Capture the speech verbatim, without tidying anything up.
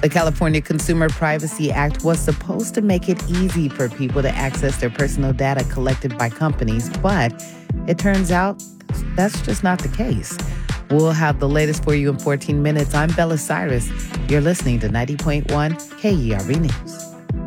The California Consumer Privacy Act was supposed to make it easy for people to access their personal data collected by companies, but it turns out that's just not the case. We'll have the latest for you in fourteen minutes. I'm Bella Cyrus. You're listening to ninety point one K E R V News.